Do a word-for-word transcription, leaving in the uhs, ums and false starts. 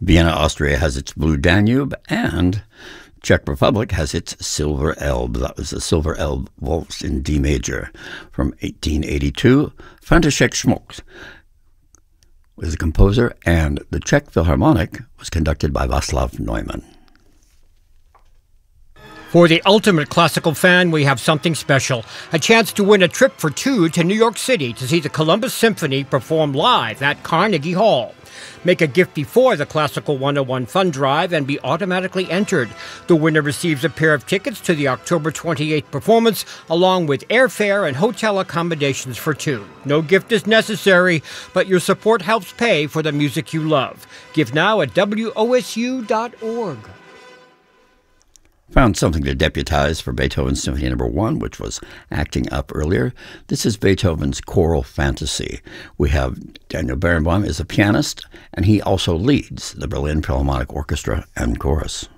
Vienna, Austria has its Blue Danube, and Czech Republic has its Silver Elbe. That was the Silver Elbe Waltz in D major from eighteen eighty-two. František Šmuk was the composer, and the Czech Philharmonic was conducted by Václav Neumann. For the ultimate classical fan, we have something special. A chance to win a trip for two to New York City to see the Columbus Symphony perform live at Carnegie Hall. Make a gift before the Classical one oh one Fund Drive and be automatically entered. The winner receives a pair of tickets to the October twenty-eighth performance, along with airfare and hotel accommodations for two. No gift is necessary, but your support helps pay for the music you love. Give now at W O S U dot org. Found something to deputize for Beethoven's Symphony Number One, which was acting up earlier. This is Beethoven's Choral Fantasy. We have Daniel Barenboim as a pianist, and he also leads the Berlin Philharmonic Orchestra and chorus.